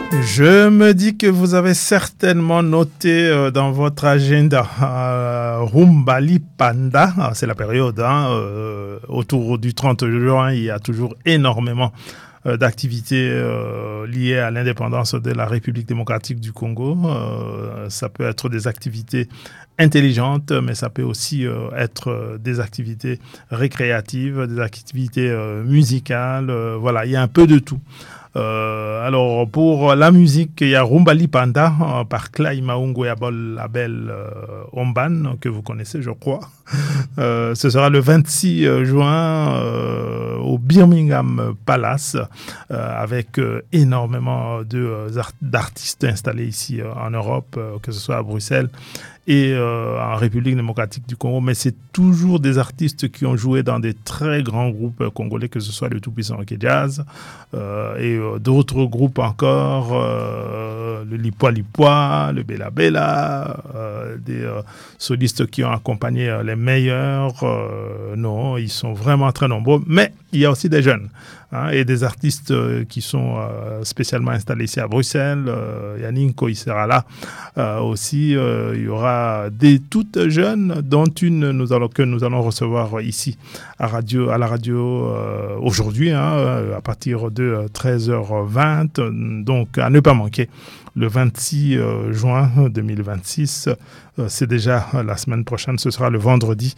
Je me dis que vous avez certainement noté dans votre agenda Rumba Lipanda, c'est la période, autour du 30 juin, il y a toujours énormément d'activités liées à l'indépendance de la République démocratique du Congo. Ça peut être des activités intelligentes, mais ça peut aussi être des activités récréatives, des activités musicales. Voilà, il y a un peu de tout. Alors pour la musique, il y a Rumba Lipanda par Clay Maungo et Abol Abel Omban, que vous connaissez je crois. Ce sera le 26 juin au Birmingham Palace avec énormément d'artistes installés ici en Europe, que ce soit à Bruxelles et en République démocratique du Congo, mais c'est toujours des artistes qui ont joué dans des très grands groupes congolais, que ce soit le Tout-Puissant Rock Jazz et d'autres groupes encore, le Lipwa Lipwa, le Bella Bella, des solistes qui ont accompagné les meilleurs. Non, ils sont vraiment très nombreux, mais il y a aussi des jeunes et des artistes qui sont spécialement installés ici à Bruxelles. Yannick il sera là aussi. Il y aura des toutes jeunes, dont une que nous allons recevoir ici à la radio aujourd'hui, à partir de 13h20. Donc à ne pas manquer. Le 26 juin 2026, c'est déjà la semaine prochaine, ce sera le vendredi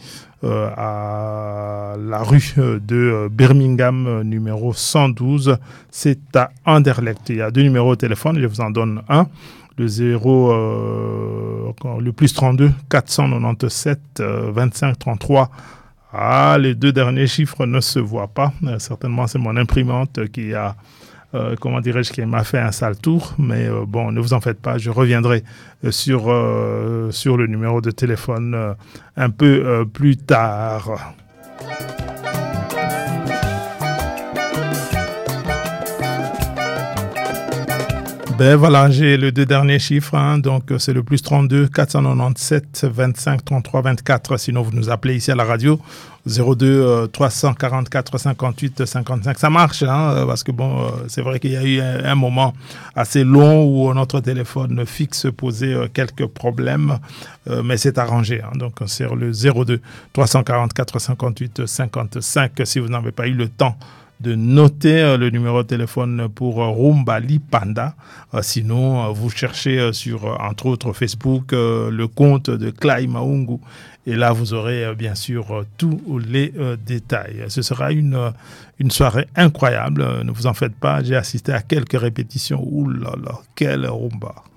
à la rue de Birmingham, numéro 112. C'est à Anderlecht. Il y a 2 numéros au téléphone, je vous en donne un. Le plus 32 497 25 33. Les 2 derniers chiffres ne se voient pas. Certainement, c'est mon imprimante qui a... qui m'a fait un sale tour, mais bon, ne vous en faites pas, je reviendrai sur le numéro de téléphone un peu plus tard. Ben voilà, j'ai les 2 derniers chiffres, donc c'est le plus 32 497 25 33 24. Sinon, vous nous appelez ici à la radio 02 344 58 55. Ça marche, parce que bon, c'est vrai qu'il y a eu un moment assez long où notre téléphone fixe posait quelques problèmes, mais c'est arrangé. Donc c'est le 02 344 58 55. Si vous n'avez pas eu le temps de noter le numéro de téléphone pour Rumba Lipanda. Sinon, vous cherchez sur, entre autres, Facebook, le compte de Clay Maungu. Et là, vous aurez bien sûr tous les détails. Ce sera une soirée incroyable. Ne vous en faites pas. J'ai assisté à quelques répétitions. Ouh là là, quelle rumba!